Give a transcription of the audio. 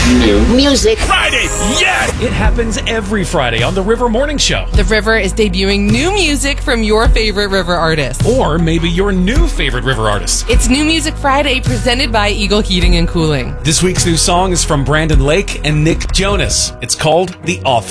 New music. Friday, yes! It happens every Friday on the River Morning Show. The River is debuting new music from your favorite River artists. Or maybe your new favorite River artist. It's New Music Friday, presented by Eagle Heating and Cooling. This week's new song is from Brandon Lake and Nick Jonas. It's called The Author.